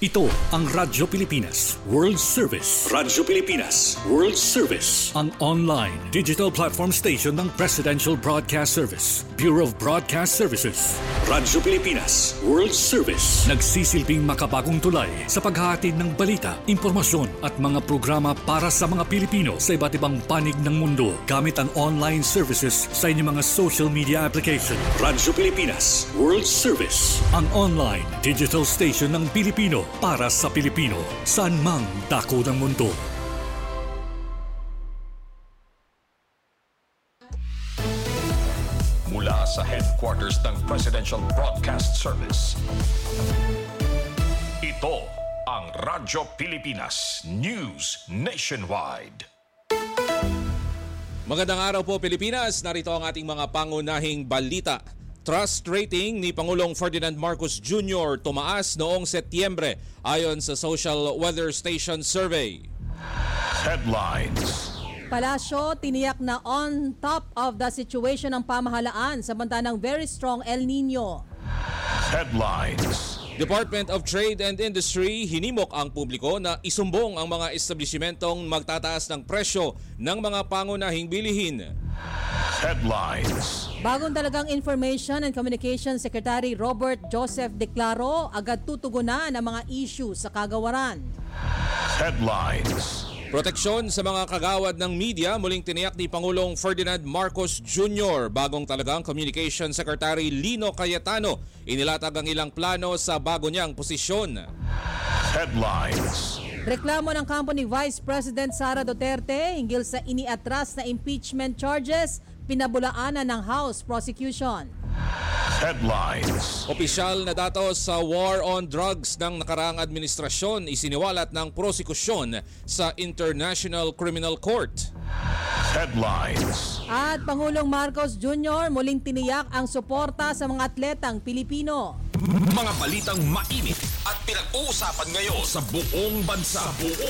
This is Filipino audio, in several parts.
Ito ang Radyo Pilipinas World Service. Radyo Pilipinas World Service. Ang online digital platform station ng Presidential Broadcast Service, Bureau of Broadcast Services. Radyo Pilipinas World Service. Nagsisilbing makabagong tulay sa paghahatid ng balita, impormasyon at mga programa para sa mga Pilipino sa iba't ibang panig ng mundo gamit ang online services sa inyong mga social media application. Radyo Pilipinas World Service. Ang online digital station ng Pilipino para sa Pilipino, saan mang dako ng mundo. Mula sa headquarters ng Presidential Broadcast Service, ito ang Radyo Pilipinas News Nationwide. Magandang araw po Pilipinas, narito ang ating mga pangunahing balita. Trust rating ni Pangulong Ferdinand Marcos Jr. tumaas noong Setyembre ayon sa Social Weather Station Survey. Headlines. Palasyo tiniyak na on top of the situation ng pamahalaan sa banta ng very strong El Nino. Headlines. Department of Trade and Industry hinimok ang publiko na isumbong ang mga establishmentong magtataas ng presyo ng mga pangunahing bilihin. Headlines. Bagong dalagang Information and Communications Secretary Robert Joseph Declaro agad tutugunan ang mga issue sa kagawaran. Headlines. Proteksyon sa mga kagawad ng media muling tiniyak ni Pangulong Ferdinand Marcos Jr. Bagong talagang Communication Secretary Lino Cayetano inilatag ang ilang plano sa bago niyang posisyon. Headlines. Reklamo ng kampo ni Vice President Sara Duterte hinggil sa iniatras na impeachment charges, pinabulaanan ng House prosecution. Headlines. Opisyal na datos sa war on drugs ng nakaraang administrasyon isiniwalat ng prosekusyon sa International Criminal Court. Headlines. At Pangulong Marcos Jr. muling tiniyak ang suporta sa mga atletang Pilipino. Mga balitang mainit at pinag-uusapan ngayon sa buong bansa.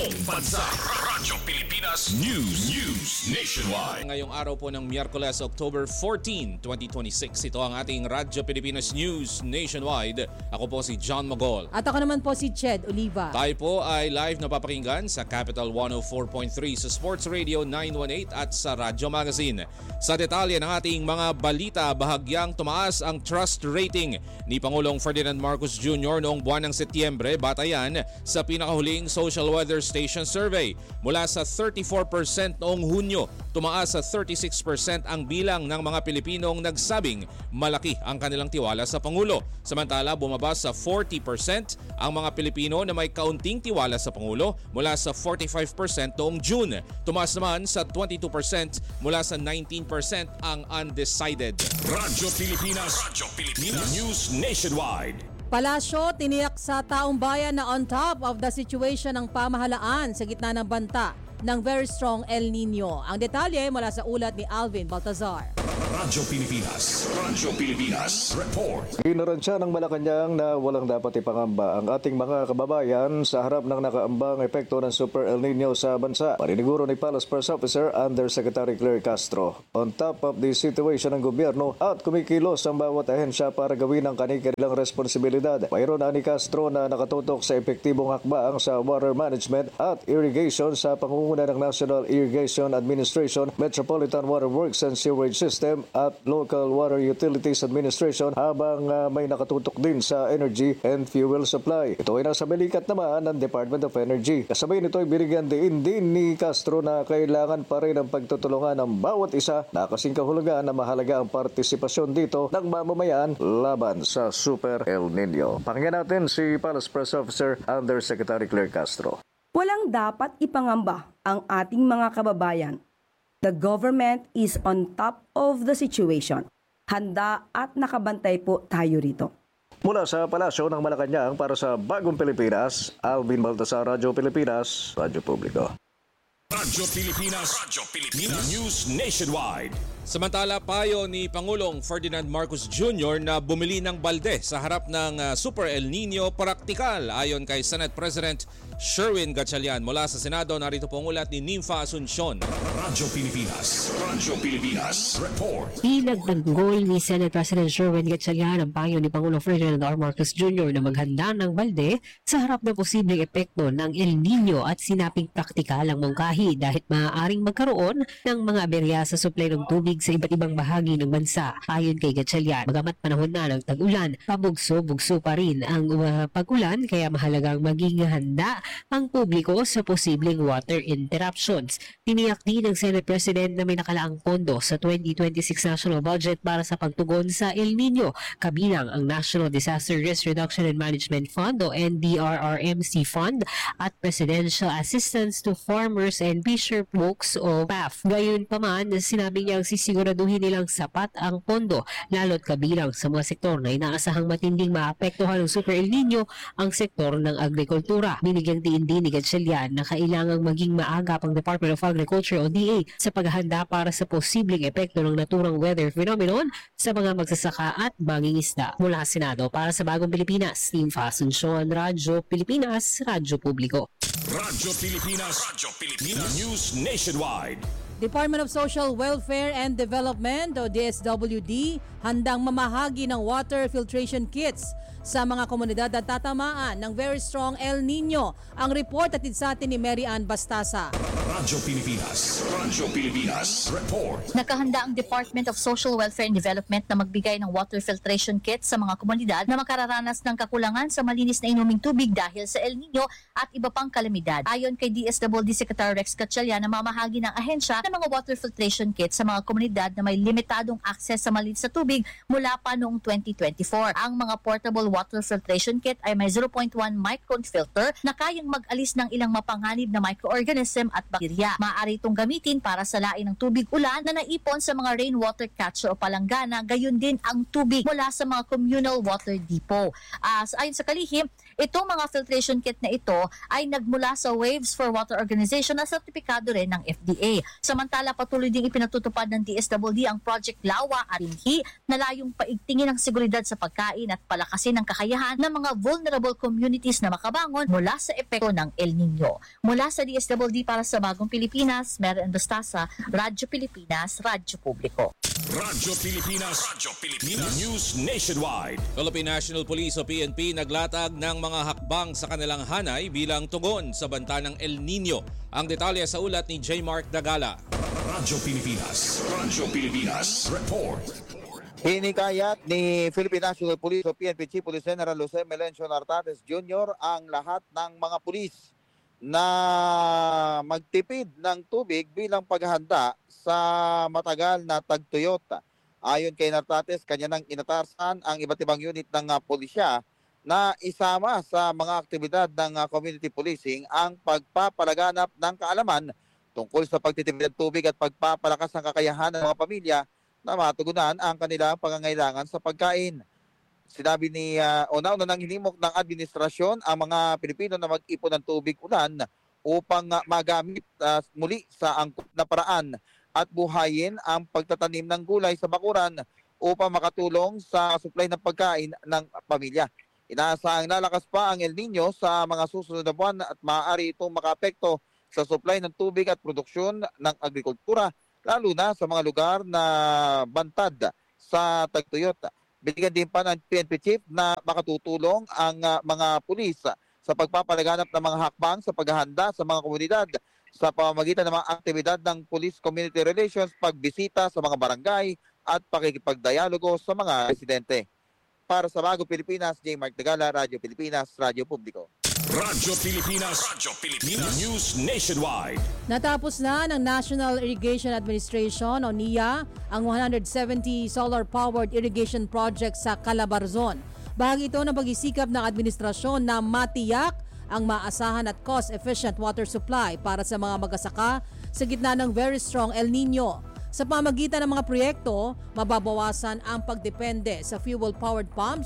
Radyo Pilipinas News Nationwide. Ngayong araw po ng Miyerkules, October 14, 2026. Ito ang ating Radyo Pilipinas News Nationwide. Ako po si John Magol. At ako naman po si Ched Oliva. Tayo po ay live na papakinggan sa Capital 104.3, sa Sports Radio 918 at sa Radyo Magazine. Sa detalye ng ating mga balita, bahagyang tumaas ang trust rating ni Pangulong Ferdinand Marcos Jr. noong buwan ng Setyembre batayan sa pinakahuling Social Weather Station Survey. Mula sa 34% noong Hunyo, tumaas sa 36% ang bilang ng mga Pilipinong nagsabing malaki ang kanilang tiwala sa Pangulo. Samantala, bumaba sa 40% ang mga Pilipino na may kaunting tiwala sa Pangulo mula sa 45% noong June. Tumaas naman sa 22% mula sa 19% ang undecided. Radyo Pilipinas News Nationwide. Palasyo tiniyak sa taong bayan na on top of the situation ng pamahalaan sa gitna ng banta ng very strong El Nino. Ang detalye mula sa ulat ni Alvin Baltazar. Radyo Pilipinas Report. Inuransya ng Malacanang na walang dapat ipangamba ang ating mga kababayan sa harap ng nakaambang epekto ng Super El Nino sa bansa. Paniniguro ni Palace Press Officer Undersecretary Claire Castro. On top of the situation ng gobyerno at kumikilos ang bawat ahensya para gawin ang kanilang responsibilidad. Mayroon na ni Castro na nakatutok sa epektibong hakbang sa water management at irrigation sa pangunguna ng National Irrigation Administration, Metropolitan Water Works and Sewerage System at Local Water Utilities Administration habang may nakatutok din sa energy and fuel supply. Ito ay nasa balikat naman ng Department of Energy. Kasabay nito ay binigyan din ni Castro na kailangan pa rin ang pagtutulungan ng bawat isa na kasing kahulugan na mahalaga ang partisipasyon dito ng mamamayan laban sa Super El Nino. Pakinggan natin si Palace Press Officer Undersecretary Claire Castro. Walang dapat ipangamba ang ating mga kababayan. The government is on top of the situation. Handa at nakabantay po tayo rito. Mula sa Palasyo ng Malacanang para sa Bagong Pilipinas, Alvin Baltasar, Radyo Pilipinas, Radyo Publiko. Radyo Pilipinas News Nationwide. Samantala, payo ni Pangulong Ferdinand Marcos Jr. na bumili ng balde sa harap ng Super El Nino praktikal ayon kay Senate President Sherwin Gatchalian. Mula sa Senado, narito po ang ulat ni Nympha Asuncion. Radyo Pilipinas Report. Pinagtanggol ni Senate President Sherwin Gatchalian ang payo ni Pangulong Ferdinand R. Marcos Jr. na maghanda ng balde sa harap ng posibleng epekto ng El Nino at sinaping praktikal ang mungkahi dahil maaaring magkaroon ng mga aberya sa supply ng tubig sa iba't ibang bahagi ng bansa. Ayon kay Gatchalian, bagamat panahon na ng tag-ulan, pabugso-bugso pa rin ang pag-ulan kaya mahalagang maging handa ang publiko sa posibleng water interruptions. Tiniyak din ng Senate President na may nakalaang pondo sa 2026 national budget para sa pagtugon sa El Nino, kabilang ang National Disaster Risk Reduction and Management Fund o NDRRMC Fund at Presidential Assistance to Farmers and Fisher Folks o PAF. Gayunpaman, sinabi niyang sisiguraduhin nilang sapat ang pondo, lalo't kabilang sa mga sektor na inaasahang matinding maapektuhan ng Super El Nino ang sektor ng agrikultura. Binigyang diin din ni Gatchalian na kailangang maging maagap ang Department of Agriculture o DA sa paghahanda para sa posibleng epekto ng naturang weather phenomenon sa mga magsasaka at mangingisda. Mula sa Senado, para sa Bagong Pilipinas, Nympha Asuncion, Radyo Pilipinas, Radyo Publiko. Radyo Pilipinas News Nationwide. Department of Social Welfare and Development o DSWD handang mamahagi ng water filtration kits sa mga komunidad na tatamaan ng very strong El Nino. Ang report atid sa atin ni Mary Ann Bastasa. Radyo Pilipinas Report. Nakahanda ang Department of Social Welfare and Development na magbigay ng water filtration kits sa mga komunidad na makararanas ng kakulangan sa malinis na inuming tubig dahil sa El Nino at iba pang kalamidad. Ayon kay DSWD Secretary Rex Gatchalian, na mamahagi ng ahensya ng mga water filtration kits sa mga komunidad na may limitadong access sa malinis na tubig mula pa noong 2024. Ang mga portable water filtration kit ay may 0.1 micron filter na kayang mag-alis ng ilang mapanganib na microorganism at bakterya. Maaari itong gamitin para salain ng tubig ulan na naipon sa mga rainwater catcher o palanggana, gayon din ang tubig mula sa mga communal water depot. Ayon sa kalihim, itong mga filtration kit na ito ay nagmula sa Waves for Water Organization na sertipikado rin ng FDA. Samantala, patuloy ding ipinatutupad ng DSWD ang Project Lawa at Inhi na layong paigtingin ang seguridad sa pagkain at palakasin ang kakayahan ng mga vulnerable communities na makabangon mula sa epekto ng El Nino. Mula sa DSWD para sa Bagong Pilipinas, Mary Ann Bastasa, Radyo Pilipinas, Radyo Publiko. Radyo Pilipinas News Nationwide. Philippine National Police o PNP naglatag ng mga hakbang sa kanilang hanay bilang tugon sa banta ng El Nino. Ang detalye sa ulat ni J. Mark Dagala. Radyo Pilipinas Report. Hinikayat ni Philippine National Police o PNP Chief Police General Jose Melencio Nartates Jr. ang lahat ng mga pulis na magtipid ng tubig bilang paghahanda sa matagal na tagtuyot. Ayon kay Nartates, kanya nang inatasan ang iba't ibang unit ng pulisya na isama sa mga aktibidad ng community policing ang pagpapalaganap ng kaalaman tungkol sa pagtitipid ng tubig at pagpapalakas ng kakayahan ng mga pamilya na matugunan ang kanilang pangangailangan sa pagkain. Sinabi ni nauna nang hinimok ng administrasyon ang mga Pilipino na mag-ipon ng tubig ulan upang magamit muli sa angkop na paraan at buhayin ang pagtatanim ng gulay sa bakuran upang makatulong sa supply ng pagkain ng pamilya. Inaasahang lalakas pa ang El Nino sa mga susunod na buwan at maaari itong makaapekto sa supply ng tubig at produksyon ng agrikultura, lalo na sa mga lugar na bantad sa tagtuyot. Binigyan din pa ng PNP Chief na makatutulong ang mga pulis sa pagpapalaganap ng mga hakbang sa paghahanda sa mga komunidad sa pamamagitan ng mga aktibidad ng Police Community Relations, pagbisita sa mga barangay at pakikipagdialogo sa mga residente. Para sa Bagong Pilipinas, J. Mark Dagala, Radyo Pilipinas, Radyo Publiko. Radyo Pilipinas News Nationwide. Natapos na ng National Irrigation Administration o NIA ang 170 solar-powered irrigation project sa Calabarzon. Bahagi ito ng pag-isikap ng administrasyon na matiyak ang maasahan at cost-efficient water supply para sa mga magsasaka sa gitna ng very strong El Nino. Sa pamagitan ng mga proyekto, mababawasan ang pagdepende sa fuel-powered pumps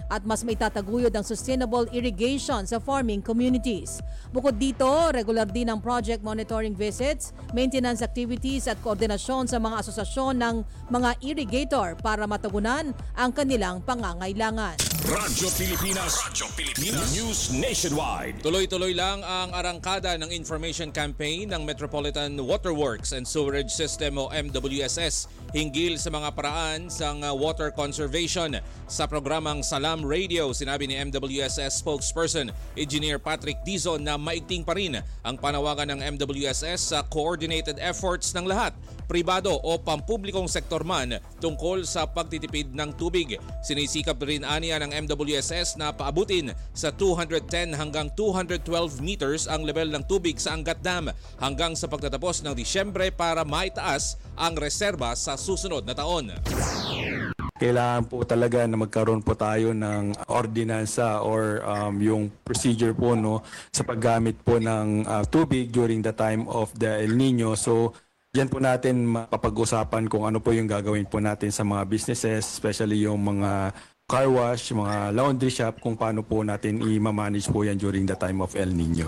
at mas maitataguyod ang sustainable irrigation sa farming communities. Bukod dito, regular din ang project monitoring visits, maintenance activities at koordinasyon sa mga asosasyon ng mga irrigator para matugunan ang kanilang pangangailangan. Radyo Pilipinas. News Nationwide. Tuloy-tuloy lang ang arangkada ng information campaign ng Metropolitan Waterworks and Sewerage System o MWSS hinggil sa mga paraan sa water conservation. Sa programang Salam Radio, sinabi ni MWSS spokesperson Engineer Patrick Dizon na maigting pa rin ang panawagan ng MWSS sa coordinated efforts ng lahat, pribado o pampublikong sektor man, tungkol sa pagtitipid ng tubig. Sinisikap rin aniya ng MWSS na paabutin sa 210 hanggang 212 meters ang level ng tubig sa Angat Dam hanggang sa pagtatapos ng Disyembre para maitaas ang reserba sa susunod na taon. Kailangan po talaga na magkaroon po tayo ng ordinansa or yung procedure po sa paggamit po ng tubig during the time of the El Nino. So yan po natin mapapag-usapan kung ano po yung gagawin po natin sa mga businesses, especially yung mga car wash, mga laundry shop, kung paano po natin i-manage po yan during the time of El Nino.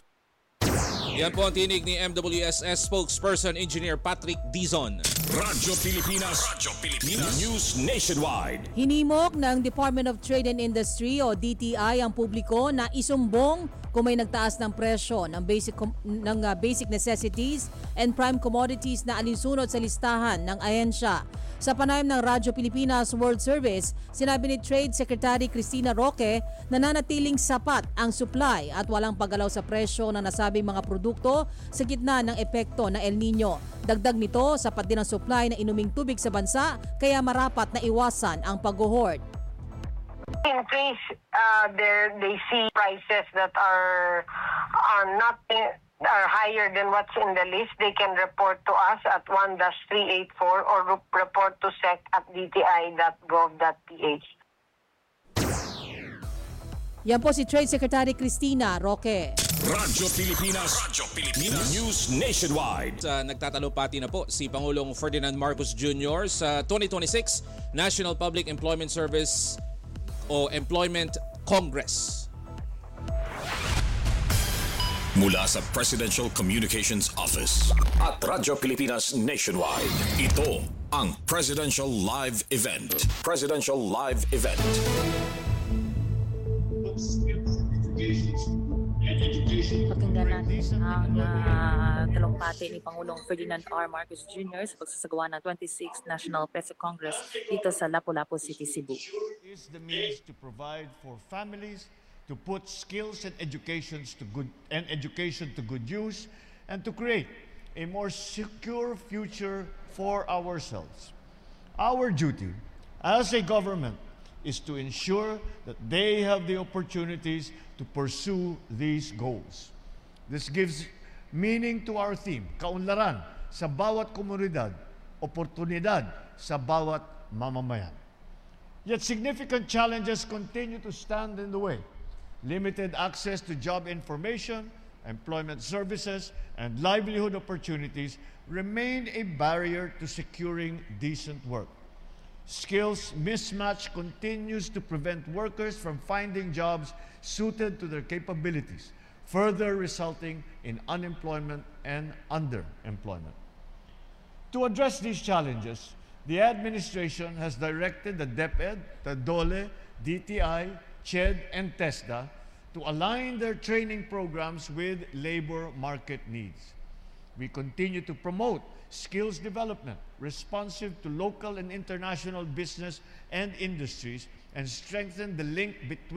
Yan po ang tinig ni MWSS spokesperson Engineer Patrick Dizon. Radyo Pilipinas. News Nationwide. Hinimok ng Department of Trade and Industry o DTI ang publiko na isumbong kung may nagtaas ng presyo ng basic necessities and prime commodities na alinsunod sa listahan ng ahensya. Sa panayam ng Radyo Pilipinas World Service, sinabi ni Trade Secretary Cristina Roque na nanatiling sapat ang supply at walang paggalaw sa presyo ng nasabing mga produkto sa gitna ng epekto ng El Nino. Dagdag nito, sapat din ang supply ng inuming tubig sa bansa kaya marapat na iwasan ang pag-hoard. In case they see prices that are higher than what's in the list, they can report to us at 1-384 or report to sec@dti.gov.ph. Yan po si Trade Secretary Cristina Roque. Radyo Pilipinas. News Nationwide. Nagtatalupati na po si Pangulong Ferdinand Marcos Jr. sa 2026 National Public Employment Service o Employment Congress. Mula sa Presidential Communications Office at Radyo Pilipinas Nationwide, ito ang Presidential Live Event. Presidential Live Event. Pakinggan natin ang talumpati ni Pangulong Ferdinand R. Marcos Jr. sa pagsasagawa ng 26th National PESA Congress dito sa Lapu-Lapu City, Cebu. Is the means to provide for families to put skills and education to good use and to create a more secure future for ourselves. Our duty as a government is to ensure that they have the opportunities to pursue these goals. This gives meaning to our theme, kaunlaran sa bawat komunidad, oportunidad sa bawat mamamayan. Yet significant challenges continue to stand in the way. Limited access to job information, employment services, and livelihood opportunities remain a barrier to securing decent work. Skills mismatch continues to prevent workers from finding jobs suited to their capabilities, further resulting in unemployment and underemployment. To address these challenges, the administration has directed the DepEd, the DOLE, DTI, CHED, and TESDA to align their training programs with labor market needs. We continue to promote skills development responsive to local and international business and industries and strengthen the link between